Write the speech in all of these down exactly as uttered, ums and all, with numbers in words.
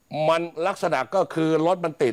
มันลักษณะก็คือรถมันติด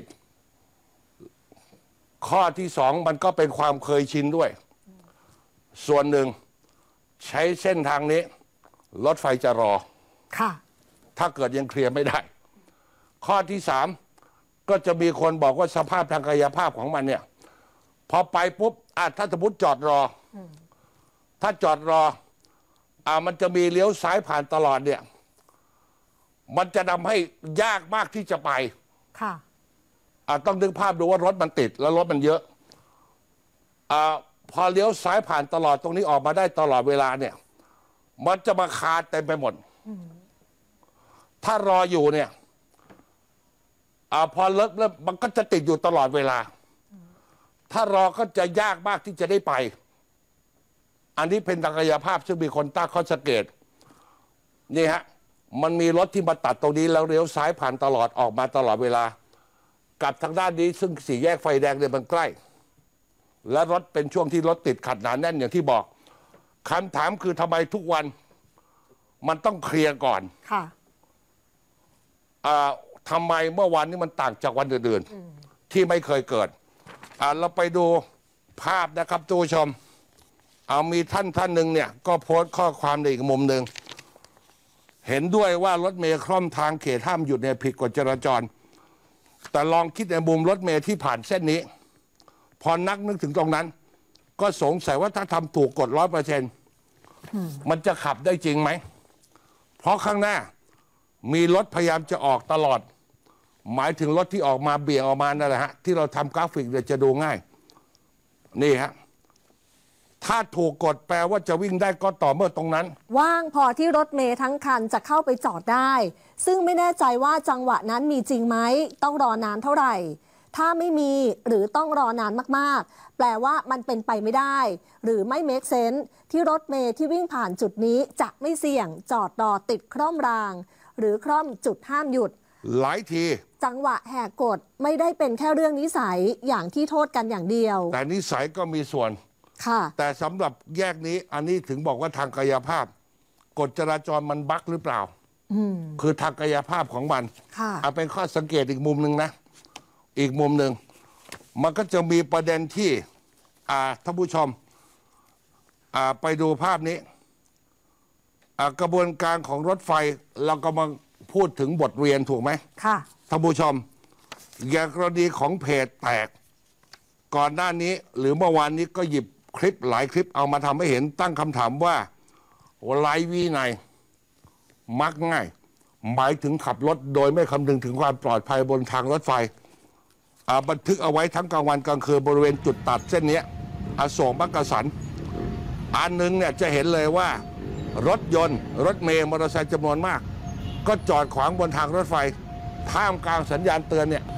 ข้อที่สองมันก็เป็นความเคยชินด้วยส่วนหนึ่งใช้เส้นทางนี้รถไฟจะรอค่ะถ้าเกิดยังเคลียร์ไม่ได้ข้อที่สามก็จะมีคนบอกว่าสภาพทางกายภาพของมันเนี่ยพอไปปุ๊บอ่ะถ้าสมมติจอดรอถ้าจอดรออ่ามันจะมีเลี้ยวซ้ายผ่านตลอดเนี่ยมันจะทำให้ยากมากที่จะไปค่ะอ่าต้องนึกภาพดูว่ารถมันติดแล้วรถมันเยอะอ่าพอเลี้ยวซ้ายผ่านตลอดตรงนี้ออกมาได้ตลอดเวลาเนี่ยมันจะมาคาเต็มไปหมดถ้ารออยู่เนี่ยอ่าพอเลิกเริ่มมันก็จะติดอยู่ตลอดเวลาถ้ารอก็จะยากมากที่จะได้ไปอันนี้เป็นทางกายภาพซึ่งมีคนตั้งข้อสังเกตนี่ฮะมันมีรถที่มาตัดตรงนี้แล้วเลี้ยวซ้ายผ่านตลอดออกมาตลอดเวลากับทางด้านนี้ซึ่งสี่แยกไฟแดงเนี่ยมันใกล้และรถเป็นช่วงที่รถติดขัดหนาแน่นอย่างที่บอกคำถามคือทำไมทุกวันมันต้องเคลียร์ก่อนค่ะอ่าทำไมเมื่อวานนี้มันต่างจากวันอื่นๆที่ไม่เคยเกิดอ่าเราไปดูภาพนะครับทุกผู้ชมเอามีท่านท่านหนึ่งเนี่ยก็โพสต์ข้อความในอีกมุมหนึ่งเห็นด้วยว่ารถเมล์คล่อมทางเขตห้ามหยุดเนี่ยผิดกฎจราจรแต่ลองคิดในมุมรถเมล์ที่ผ่านเส้นนี้พอนักนึกถึงตรงนั้นก็สงสัยว่าถ้าทำถูกกฎร้อยเปอร์เซ็นต์มันจะขับได้จริงไหมเพราะข้างหน้ามีรถพยายามจะออกตลอดหมายถึงรถที่ออกมาเบี่ยงออกมานั่นแหละฮะที่เราทำกราฟิกเดี๋ยวจะดูง่ายนี่ฮะถ้าถูกกฎแปลว่าจะวิ่งได้ก็ต่อเมื่อตรงนั้นว่างพอที่รถเมล์ทั้งคันจะเข้าไปจอดได้ซึ่งไม่แน่ใจว่าจังหวะนั้นมีจริงไหมต้องรอนานเท่าไหร่ถ้าไม่มีหรือต้องรอนานมากๆแปลว่ามันเป็นไปไม่ได้หรือไม่เมคเซนส์ที่รถเมล์ที่วิ่งผ่านจุดนี้จะไม่เสี่ยงจอดรอติดคร่อมรางหรือคร่อมจุดห้ามหยุดหลายทีจังหวะแหกกฎไม่ได้เป็นแค่เรื่องนิสัยอย่างที่โทษกันอย่างเดียวแต่นิสัยก็มีส่วนแต่สำหรับแยกนี้อันนี้ถึงบอกว่าทางกายภาพกฎจราจรมันบั๊กหรือเปล่าคือทางกายภาพของมันเอาเป็นข้อสังเกตอีกมุมหนึ่งนะอีกมุมหนึ่งมันก็จะมีประเด็นที่ท่านผู้ชมไปดูภาพนี้กระบวนการของรถไฟเราก็มาพูดถึงบทเรียนถูกไหมค่ะท่านผู้ชมอย่างกรณีของเพจแตกก่อนหน้านี้หรือเมื่อวานนี้ก็หยิบคลิปหลายคลิปเอามาทำให้เห็นตั้งคำถามว่าไร้วินัยมักง่ายหมายถึงขับรถโดยไม่คำนึงถึงความปลอดภัยบนทางรถไฟบันทึกเอาไว้ทั้งกลางวันกลางคืนบริเวณจุดตัดเส้นนี้อโศกมักกะสันอันหนึ่งเนี่ยจะเห็นเลยว่ารถยนต์รถเมล์มอเตอร์ไซค์จำนวนมากก็จอดขวางบนทางรถไฟท่ามกลางสัญญาณเตือนเนี่ย